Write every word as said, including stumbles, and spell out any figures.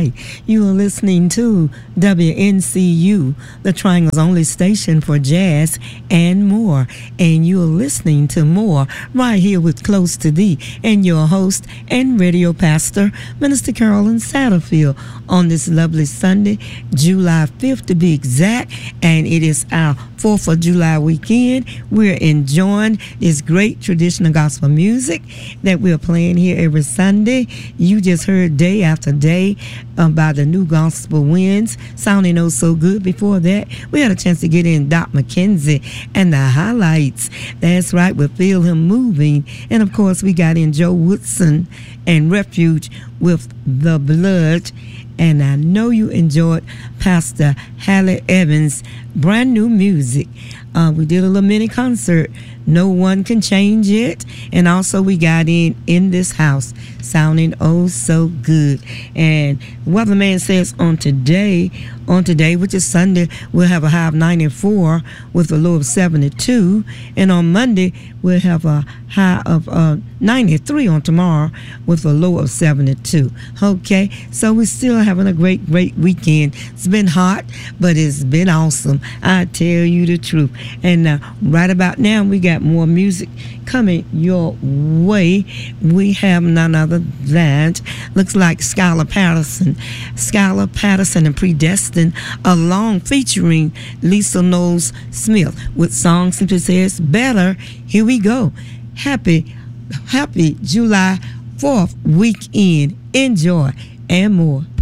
Sunday. You are listening to W N C U, the Triangle's only station for jazz and more. And you are listening to more right here with Close to Thee and your host and radio pastor, Minister Carolyn Satterfield, on this lovely Sunday, July fifth to be exact. And it is our fourth of July weekend. We're enjoying this great traditional gospel music that we're playing here every Sunday. You just heard Day After Day um, by the New Gospel Winds, sounding oh so good. Before that, we had a chance to get in Doc McKenzie and the highlights. That's right, we Feel Him Moving. And of course, we got in Joe Woodson and Refuge with The Blood. And I know you enjoyed Pastor Hallie Evans' brand new music. Uh, we did a little mini concert, No One Can Change It. And also we got in In This House, sounding oh so good. And Weatherman says on today, on today, which is Sunday, we'll have a high of ninety-four with a low of seventy-two. And on Monday, we'll have a high of uh, ninety-three on tomorrow with a low of seventy-two. Okay, so we're still having a great, great weekend. It's been hot, but it's been awesome. I tell you the truth. And uh, right about now, we got more music coming your way. We have none other than, looks like Skylar Patterson. Skylar Patterson and Predestined, along featuring Lisa Knowles Smith with song simply says Better. Here we go. Happy, happy July fourth weekend. Enjoy and more.